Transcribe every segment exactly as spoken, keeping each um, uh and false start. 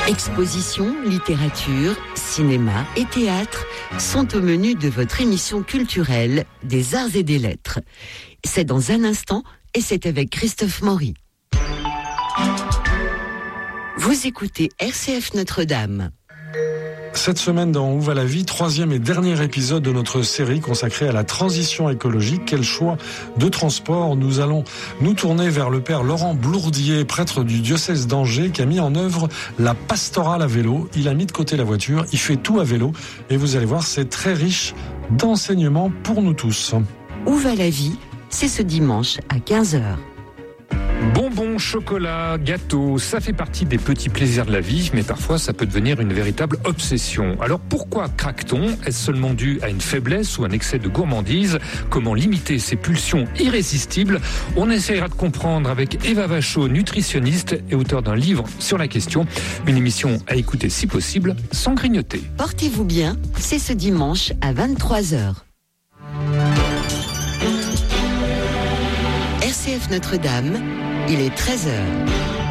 Expositions, littérature, cinéma et théâtre sont au menu de votre émission culturelle des Arts et des Lettres. C'est dans un instant et c'est avec Christophe Maury. Vous écoutez R C F Notre-Dame. Cette semaine dans Où va la vie, troisième et dernier épisode de notre série consacrée à la transition écologique. Quel choix de transport? Nous allons nous tourner vers le père Laurent Blourdier, prêtre du diocèse d'Angers, qui a mis en œuvre la pastorale à vélo. Il a mis de côté la voiture, il fait tout à vélo et vous allez voir, c'est très riche d'enseignements pour nous tous. Où va la vie? C'est ce dimanche à quinze heures. Bonbons, chocolat, gâteaux, ça fait partie des petits plaisirs de la vie, mais parfois ça peut devenir une véritable obsession. Alors pourquoi craque-t-on? Est-ce seulement dû à une faiblesse ou un excès de gourmandise? Comment limiter ces pulsions irrésistibles? On essaiera de comprendre avec Eva Vachot, nutritionniste et auteur d'un livre sur la question. Une émission à écouter si possible sans grignoter. Portez-vous bien, c'est ce dimanche à vingt-trois heures. R C F Notre-Dame, il est treize heures.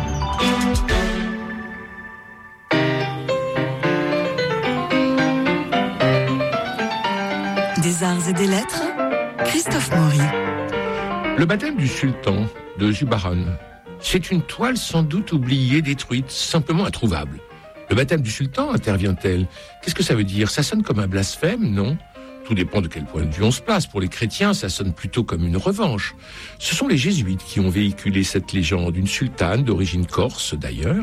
Des arts et des lettres, Christophe Maury. Le baptême du sultan de Zubaran, c'est une toile sans doute oubliée, détruite, simplement introuvable. Le baptême du sultan intervient-elle? Qu'est-ce que ça veut dire? Ça sonne comme un blasphème, non? Tout dépend de quel point de vue on se place. Pour les chrétiens, ça sonne plutôt comme une revanche. Ce sont les jésuites qui ont véhiculé cette légende, une sultane d'origine corse d'ailleurs,